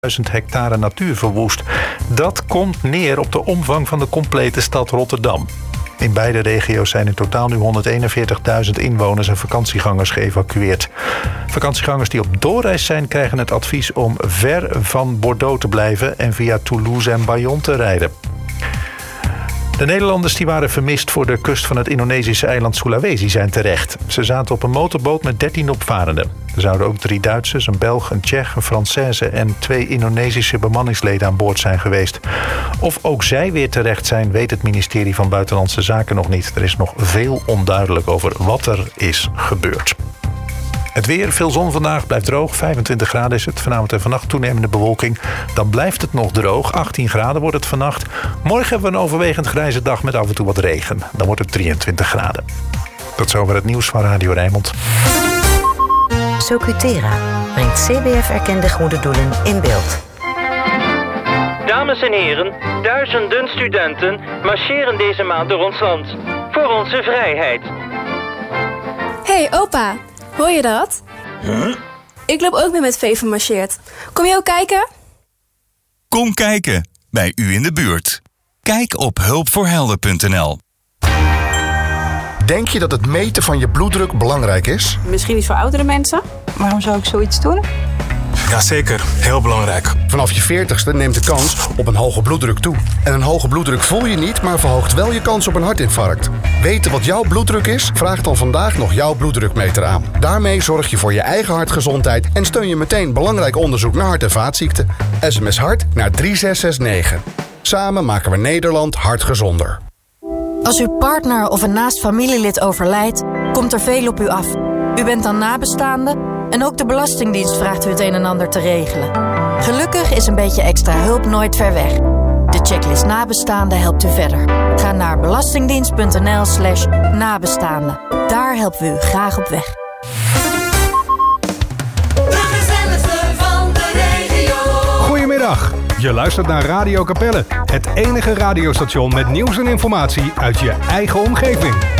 1000 hectare natuur verwoest. Dat komt neer op de omvang van de complete stad Rotterdam. In beide regio's zijn in totaal nu 141.000 inwoners en vakantiegangers geëvacueerd. Vakantiegangers die op doorreis zijn krijgen het advies om ver van Bordeaux te blijven en via Toulouse en Bayonne te rijden. De Nederlanders die waren vermist voor de kust van het Indonesische eiland Sulawesi zijn terecht. Ze zaten op een motorboot met 13 opvarenden. Er zouden ook 3 Duitsers, een Belg, een Tsjech, een Française en 2 Indonesische bemanningsleden aan boord zijn geweest. Of ook zij weer terecht zijn, weet het ministerie van Buitenlandse Zaken nog niet. Er is nog veel onduidelijk over wat er is gebeurd. Het weer, veel zon vandaag, blijft droog. 25 graden is het. Vanavond en vannacht toenemende bewolking. Dan blijft het nog droog. 18 graden wordt het vannacht. Morgen hebben we een overwegend grijze dag met af en toe wat regen. Dan wordt het 23 graden. Tot zover het nieuws van Radio Rijnmond. Socutera brengt CBF-erkende goede doelen in beeld. Dames en heren, duizenden studenten marcheren deze maand door ons land. Voor onze vrijheid. Hey opa, hoor je dat? Huh? Ik loop ook mee met Veven marcheert. Kom je ook kijken? Kom kijken, bij u in de buurt. Kijk op hulpvoorhelden.nl. Denk je dat het meten van je bloeddruk belangrijk is? Misschien niet voor oudere mensen. Waarom zou ik zoiets doen? Jazeker, heel belangrijk. Vanaf je 40ste neemt de kans op een hoge bloeddruk toe. En een hoge bloeddruk voel je niet, maar verhoogt wel je kans op een hartinfarct. Weten wat jouw bloeddruk is? Vraag dan vandaag nog jouw bloeddrukmeter aan. Daarmee zorg je voor je eigen hartgezondheid en steun je meteen belangrijk onderzoek naar hart- en vaatziekten. SMS HART naar 3669. Samen maken we Nederland hartgezonder. Als uw partner of een naast familielid overlijdt, komt er veel op u af. U bent dan nabestaande en ook de Belastingdienst vraagt u het een en ander te regelen. Gelukkig is een beetje extra hulp nooit ver weg. De checklist nabestaande helpt u verder. Ga naar belastingdienst.nl/nabestaande. Daar helpen we u graag op weg. Goedemiddag. Je luistert naar Radio Capelle, het enige radiostation met nieuws en informatie uit je eigen omgeving.